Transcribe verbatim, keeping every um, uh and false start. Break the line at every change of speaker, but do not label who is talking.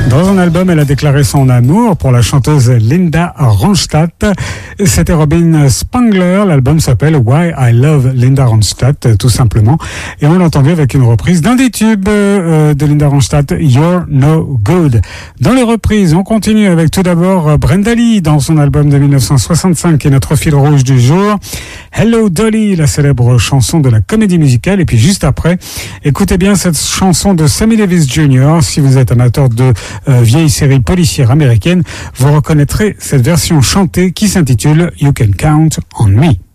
Dans un album, elle a déclaré son amour pour la chanteuse Linda Ronstadt. C'était Robin Spangler. L'album s'appelle Why I Love Linda Ronstadt, tout simplement. Et on l'a entendu avec une reprise d'un des tubes euh, de Linda Ronstadt, You're No Good. Dans les reprises, on continue avec tout d'abord Brenda Lee dans son album de dix-neuf cent soixante-cinq, qui est notre fil rouge du jour. Hello Dolly, la célèbre chanson de la comédie musicale. Et puis juste après, écoutez bien cette chanson de Sammy Davis junior Si vous êtes amateur de euh, vieilles séries policières américaines, vous reconnaîtrez cette version chantée qui s'intitule You Can Count on Me.